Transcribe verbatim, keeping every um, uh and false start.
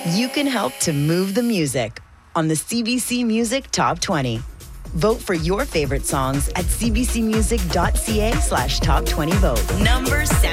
You can help to move the music on the C B C Music Top twenty. Vote for your favorite songs at cbcmusic.ca slash top 20 vote. Number seven.